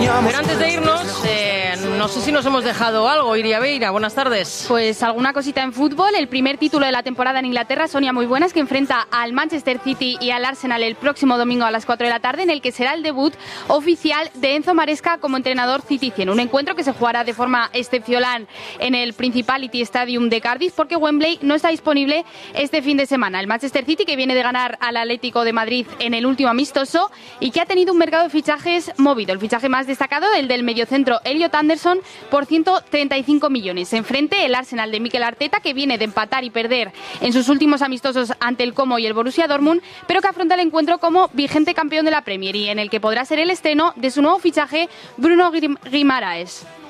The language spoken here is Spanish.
Pero antes de irnos, no sé si nos hemos dejado algo. Iria Beira, buenas tardes. Pues alguna cosita en fútbol. El primer título de la temporada en Inglaterra, Sonia, muy buenas, que enfrenta al Manchester City y al Arsenal el próximo domingo a las 4 de la tarde, en el que será el debut oficial de Enzo Maresca como entrenador citiciano. Un encuentro que se jugará de forma excepcional en el Principality Stadium de Cardiff, porque Wembley no está disponible este fin de semana. El Manchester City, que viene de ganar al Atlético de Madrid en el último amistoso y que ha tenido un mercado de fichajes movido. El fichaje más destacado, el del mediocentro Elliot Anderson, por 135 millones. Enfrente, el Arsenal de Mikel Arteta, que viene de empatar y perder en sus últimos amistosos ante el Como y el Borussia Dortmund, pero que afronta el encuentro como vigente campeón de la Premier y en el que podrá ser el estreno de su nuevo fichaje, Bruno Guimaraes.